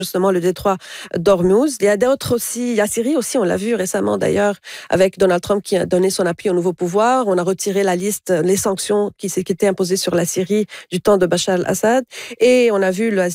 justement le détroit d'Ormuz. Il y a d'autres aussi, il y a Syrie aussi, on l'a vu récemment d'ailleurs, avec Donald Trump qui a donné son appui au nouveau pouvoir. On a retiré la liste, les sanctions qui étaient imposées sur la Syrie du temps de Bachar al-Assad. Et on a vu